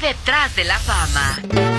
detrás de la fama.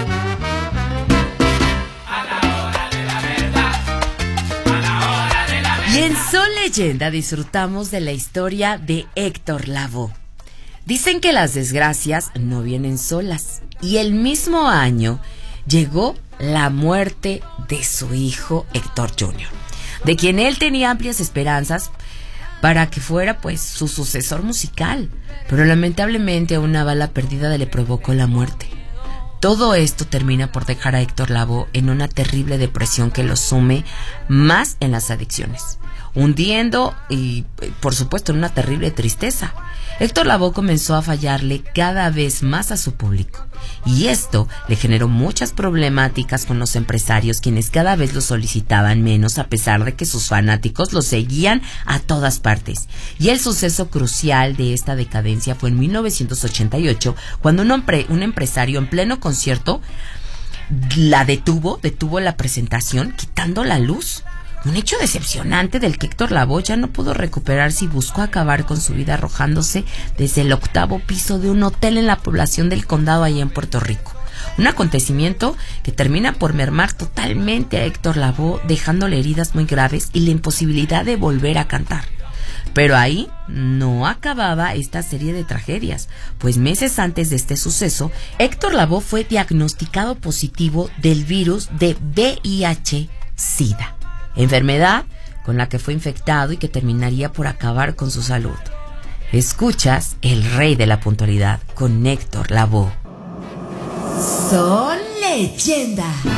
Y en Sol Leyenda disfrutamos de la historia de Héctor Lavoe. Dicen que las desgracias no vienen solas, y el mismo año llegó la muerte de su hijo Héctor Jr., de quien él tenía amplias esperanzas para que fuera pues su sucesor musical, pero lamentablemente una bala perdida le provocó la muerte. Todo esto termina por dejar a Héctor Lavoe en una terrible depresión que lo sume más en las adicciones, hundiendo y por supuesto en una terrible tristeza. Héctor Lavoe comenzó a fallarle cada vez más a su público, y esto le generó muchas problemáticas con los empresarios, quienes cada vez lo solicitaban menos a pesar de que sus fanáticos lo seguían a todas partes. Y el suceso crucial de esta decadencia fue en 1988, cuando un empresario en pleno concierto la detuvo la presentación, quitando la luz. Un hecho decepcionante del que Héctor Lavoe ya no pudo recuperarse y buscó acabar con su vida arrojándose desde el 8º piso de un hotel en la población del Condado allá en Puerto Rico. Un acontecimiento que termina por mermar totalmente a Héctor Lavoe, dejándole heridas muy graves y la imposibilidad de volver a cantar. Pero ahí no acababa esta serie de tragedias, pues meses antes de este suceso, Héctor Lavoe fue diagnosticado positivo del virus de VIH-Sida, enfermedad con la que fue infectado y que terminaría por acabar con su salud. Escuchas El Rey de la Puntualidad con Héctor Lavoe. Sol Leyenda.